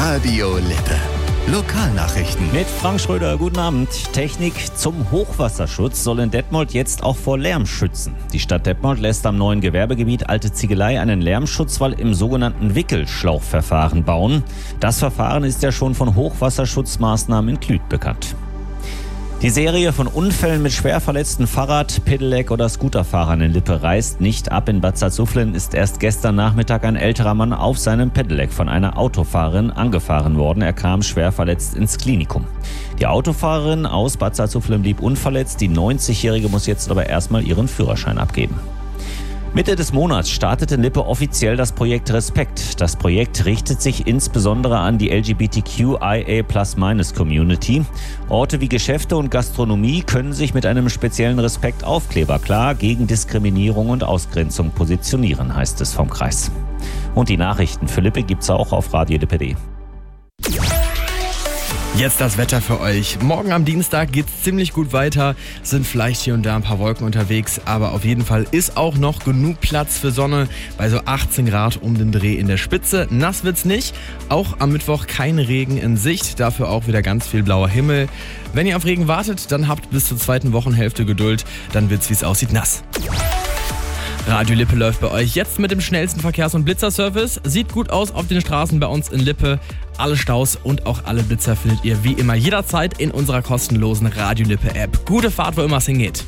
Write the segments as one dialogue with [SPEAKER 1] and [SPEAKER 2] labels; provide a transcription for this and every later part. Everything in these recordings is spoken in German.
[SPEAKER 1] Radio Lippe. Lokalnachrichten.
[SPEAKER 2] Mit Frank Schröder, guten Abend. Technik zum Hochwasserschutz soll in Detmold jetzt auch vor Lärm schützen. Die Stadt Detmold lässt am neuen Gewerbegebiet Alte Ziegelei einen Lärmschutzwall im sogenannten Wickelschlauchverfahren bauen. Das Verfahren ist ja schon von Hochwasserschutzmaßnahmen in Klüt bekannt. Die Serie von Unfällen mit schwer verletzten Fahrrad-, Pedelec- oder Scooterfahrern in Lippe reißt nicht ab. In Bad Salzuflen ist erst gestern Nachmittag ein älterer Mann auf seinem Pedelec von einer Autofahrerin angefahren worden. Er kam schwer verletzt ins Klinikum. Die Autofahrerin aus Bad Salzuflen blieb unverletzt. Die 90-Jährige muss jetzt aber erstmal ihren Führerschein abgeben. Mitte des Monats startet in Lippe offiziell das Projekt Respekt. Das Projekt richtet sich insbesondere an die LGBTQIA+-Community. Orte wie Geschäfte und Gastronomie können sich mit einem speziellen Respektaufkleber klar gegen Diskriminierung und Ausgrenzung positionieren, heißt es vom Kreis. Und die Nachrichten für Lippe gibt's auch auf radiolippe.de.
[SPEAKER 3] Jetzt das Wetter für euch. Morgen am Dienstag geht's ziemlich gut weiter, sind vielleicht hier und da ein paar Wolken unterwegs, aber auf jeden Fall ist auch noch genug Platz für Sonne bei so 18 Grad um den Dreh in der Spitze. Nass wird's nicht, auch am Mittwoch kein Regen in Sicht, dafür auch wieder ganz viel blauer Himmel. Wenn ihr auf Regen wartet, dann habt bis zur zweiten Wochenhälfte Geduld, dann wird's, wie es aussieht, nass. Radio Lippe läuft bei euch jetzt mit dem schnellsten Verkehrs- und Blitzerservice. Sieht gut aus auf den Straßen bei uns in Lippe. Alle Staus und auch alle Blitzer findet ihr wie immer jederzeit in unserer kostenlosen Radio Lippe App. Gute Fahrt, wo immer es hingeht.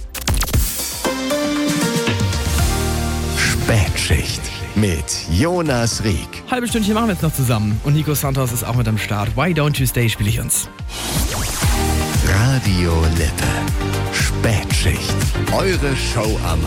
[SPEAKER 1] Spätschicht mit Jonas Rieck.
[SPEAKER 3] Halbe Stündchen machen wir jetzt noch zusammen. Und Nico Santos ist auch mit am Start. Why Don't You Stay spiele ich uns.
[SPEAKER 1] Radio Lippe. Spätschicht. Eure Show am